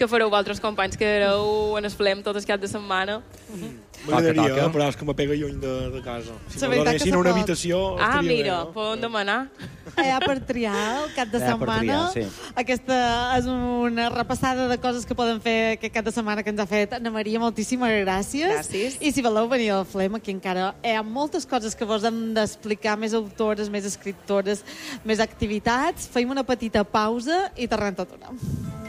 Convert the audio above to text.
que fareu vosaltres companys, que éreu en el Flem tot el cap de setmana. M'agradaria, però és que me pega lluny de casa. Si me donessin una habitació, estaria bé. Mira, podem demanar. Hi ha per triar el cap de setmana. Aquesta és una repassada de coses que poden fer aquest cap de setmana que ens ha fet Anna Maria. Moltíssimes gràcies. Gràcies. I si voleu venir al Flem, aquí encara hi ha moltes coses que vos hem d'explicar, més autores, més escriptores, més activitats. Feim una petita pausa i tornem tot una.